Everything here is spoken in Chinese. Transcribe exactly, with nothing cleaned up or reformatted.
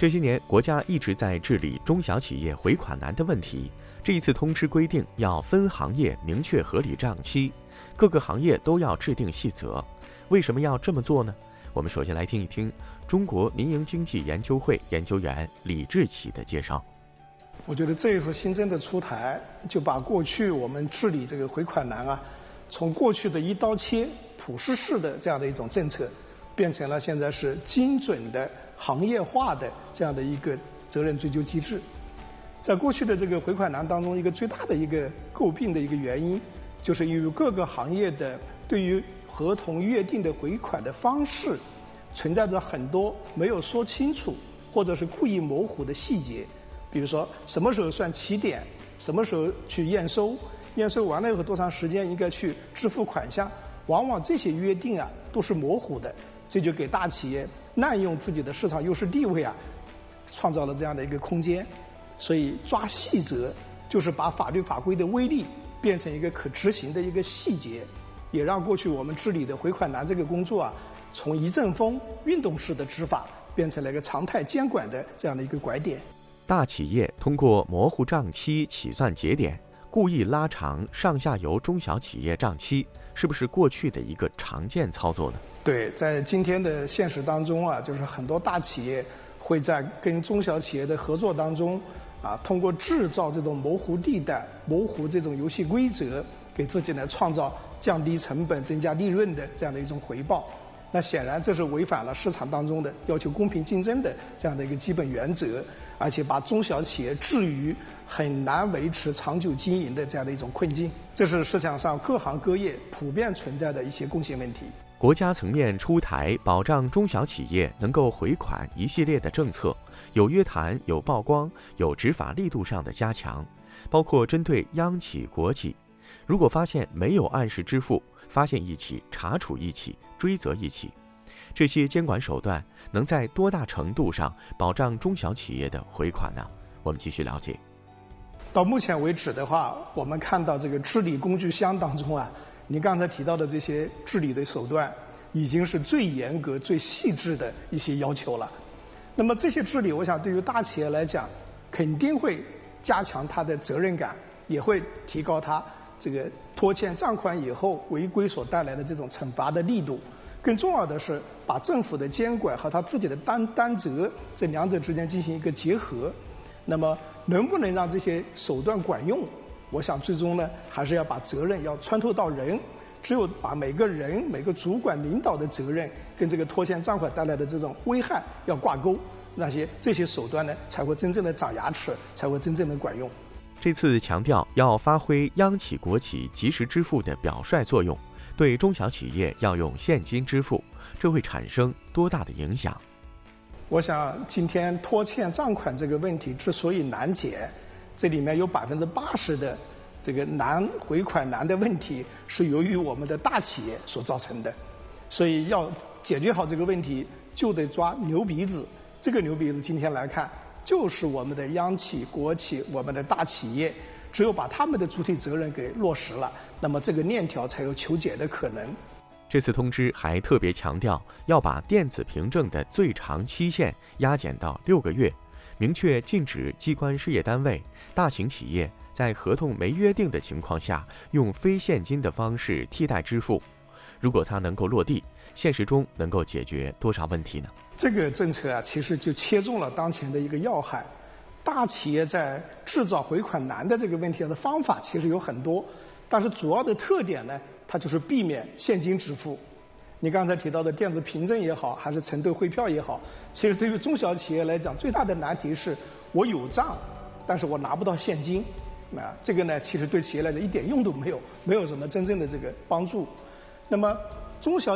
这些年，国家一直在治理中小企业回款难的问题。这一次通知规定，要分行业明确合理账期，各个行业都要制定细则。为什么要这么做呢？我们首先来听一听中国民营经济研究会研究员李志奇的介绍。 我觉得这一次新政的出台，就把过去我们治理这个回款难啊，从过去的一刀切、普适式的这样的一种政策，变成了现在是精准的行业化的这样的一个责任追究机制。在过去的这个回款难当中，一个最大的一个诟病的一个原因，就是因为各个行业的对于合同约定的回款的方式，存在着很多没有说清楚或者是故意模糊的细节。比如说什么时候算起点，什么时候去验收，验收完了以后多长时间应该去支付款项，往往这些约定啊都是模糊的，这就给大企业滥用自己的市场优势地位啊创造了这样的一个空间。所以抓细则就是把法律法规的威力变成一个可执行的一个细节，也让过去我们治理的回款难这个工作啊，从一阵风运动式的执法变成了一个常态监管的这样的一个拐点。 大企业通过模糊账期、起算节点，故意拉长上下游中小企业账期，是不是过去的一个常见操作呢？ 对，在今天的现实当中啊，就是很多大企业会在跟中小企业的合作当中啊，通过制造这种模糊地带、模糊这种游戏规则，给自己呢创造降低成本、增加利润的这样的一种回报。那显然这是违反了市场当中的要求公平竞争的这样的一个基本原则，而且把中小企业置于很难维持长久经营的这样的一种困境。这是市场上各行各业普遍存在的一些共性问题。 国家层面出台保障中小企业能够回款一系列的政策，有约谈、有曝光、有执法力度上的加强，包括针对央企、国企，如果发现没有按时支付，发现一起查处一起，追责一起，这些监管手段能在多大程度上保障中小企业的回款呢？我们继续了解。 到目前为止的话，我们看到这个治理工具箱当中啊，您刚才提到的这些治理的手段，已经是最严格、最细致的一些要求了。那么这些治理，我想对于大企业来讲，肯定会加强它的责任感，也会提高它这个拖欠账款以后违规所带来的这种惩罚的力度。更重要的是，把政府的监管和他自己的担担责这两者之间进行一个结合。那么能不能让这些手段管用，我想最终呢，还是要把责任要穿透到人。只有把每个人、每个主管领导的责任跟这个拖欠账款带来的这种危害要挂钩，那些这些手段呢，才会真正的长牙齿，才会真正的管用。 这次强调要发挥央企、国企及时支付的表率作用，对中小企业要用现金支付，这会产生多大的影响？ 我想今天拖欠账款这个问题之所以难解，这里面有百分之八十的这个难回款难的问题是由于我们的大企业所造成的，所以要解决好这个问题，就得抓牛鼻子。这个牛鼻子今天来看，就是我们的央企、国企、我们的大企业，只有把他们的主体责任给落实了，那么这个链条才有求解的可能。 这次通知还特别强调，要把电子凭证的最长期限压减到六个月，明确禁止机关事业单位、大型企业在合同没约定的情况下，用非现金的方式替代支付。如果它能够落地，现实中能够解决多少问题呢？ 这个政策啊，其实就切中了当前的一个要害。大企业在制造回款难的这个问题的方法其实有很多，但是主要的特点呢，它就是避免现金支付。你刚才提到的电子凭证也好，还是承兑汇票也好，其实对于中小企业来讲，最大的难题是我有账，但是我拿不到现金。啊，这个呢，其实对企业来讲一点用都没有，没有什么真正的这个帮助。那么中小